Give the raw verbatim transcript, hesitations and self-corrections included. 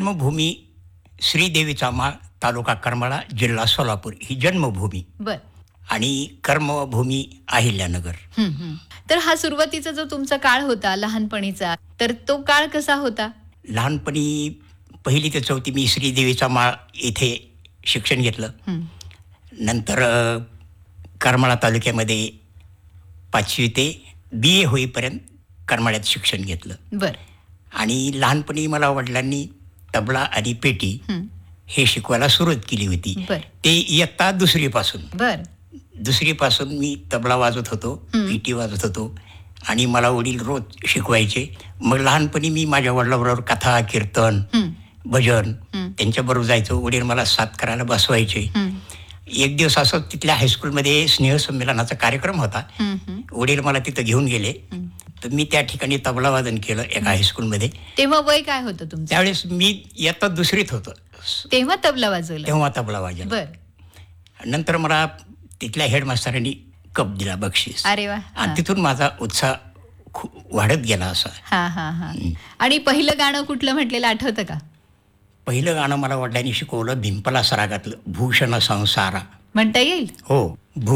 जन्मभूमी श्रीदेवीचा माळ, तालुका करमाळा, जिल्हा सोलापूर ही जन्मभूमी बर. आणि कर्मभूमी अहिल्यानगर. हं, हं. तर हा सुरुवातीचा जो तुमचा काळ होता लहानपणीचा, तर तो काळ कसा होता? लहानपणी पहिली ते चौथी मी श्रीदेवीचा माळ इथे शिक्षण घेतलं. हं. नंतर अ, करमाळा तालुक्यामध्ये पाचवी ते बी ए होईपर्यंत करमाळ्यात शिक्षण घेतलं. बर. आणि लहानपणी मला वडिलांनी तबला आणि पेटी हं. हे शिकवायला सुरुवात केली होती. बर. ते इयत्ता दुसरीपासून बर. दुसरीपासून मी तबला वाजवत होतो, हं. पेटी वाजवत होतो आणि मला वडील रोज शिकवायचे. मग लहानपणी मी माझ्या वडिलांबरोबर कथा, कीर्तन, हं. भजन हं. त्यांच्याबरोबर जायचो. वडील मला साथ करायला बसवायचे. हं. एक दिवस असं तिथल्या हायस्कूलमध्ये स्नेहसंमेलनाचा कार्यक्रम होता. हं, हं. वडील मला तिथं घेऊन गेले. हं. तर मी त्या ठिकाणी तबला वादन केलं एका हायस्कूलमध्ये. तेव्हा वय काय होतं तुमचं? त्यावेळेस मी इयत्ता दुसरीत होतो. तेव्हा तबला वाजवला? तेव्हा तबला वाजवला. बर. नंतर मला तिथल्या हेडमास्तरांनी कप दिला, बक्षीस. अरे वा. आणि तिथून माझा उत्साह खूप वाढत गेला असा. हा हा हा. आणि पहिलं गाणं कुठलं म्हटलेलं आठवतं का? पहिलं गाणं मला वडिलांनी शिकवलं भिंपला सरागातलं, भूषण संसारा. म्हणता येईल? हो.